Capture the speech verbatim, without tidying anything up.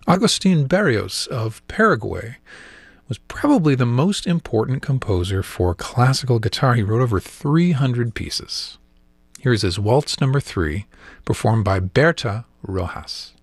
Agustin Barrios of Paraguay was probably the most important composer for classical guitar. He wrote over three hundred pieces. Here's his Waltz Number three, performed by Berta Rojas.